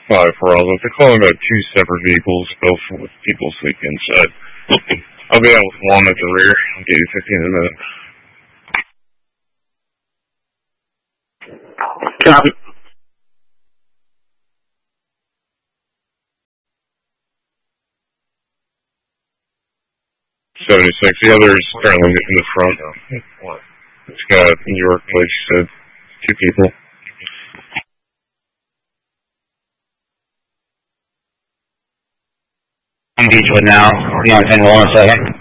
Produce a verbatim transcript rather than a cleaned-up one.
five Bravo. They're calling about two separate vehicles, both with people sleeping inside. I'll be out with one at the rear. I'll get you fifteen in a minute. Copy. seventy-six. The other's currently in the front. It's got New York place, she said. Two people. I'm Beechwood now. Hang on, hang on one second.